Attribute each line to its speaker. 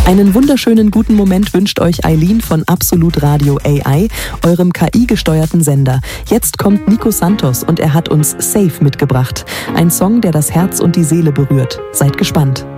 Speaker 1: Einen wunderschönen guten Moment wünscht euch Eileen von Absolut Radio AI, eurem KI-gesteuerten Sender. Jetzt kommt Nico Santos und er hat uns Safe mitgebracht. Ein Song, der das Herz und die Seele berührt. Seid gespannt.